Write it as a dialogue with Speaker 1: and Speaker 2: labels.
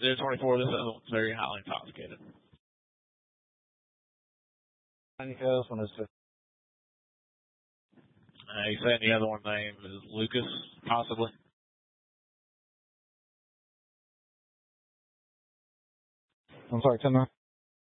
Speaker 1: they're 24. This other one's very highly intoxicated.
Speaker 2: This one is too.
Speaker 1: You said the other one name is Lucas, possibly?
Speaker 2: I'm sorry, 10-9.